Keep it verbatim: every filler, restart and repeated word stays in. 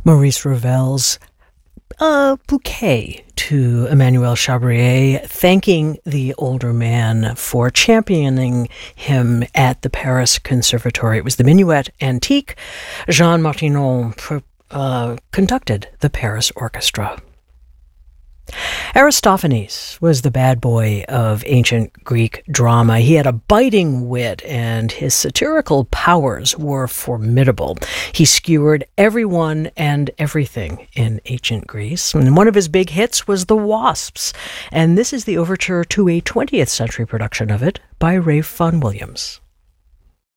Maurice Ravel's a bouquet to Emmanuel Chabrier, thanking the older man for championing him at the Paris Conservatory. It was the Minuet Antique. Jean Martinon uh, conducted the Paris Orchestra. Aristophanes was the bad boy of ancient Greek drama. He had a biting wit, and his satirical powers were formidable. He skewered everyone and everything in ancient Greece, and one of his big hits was The Wasps, and this is the overture to a twentieth century production of it by Ralph Vaughan Williams.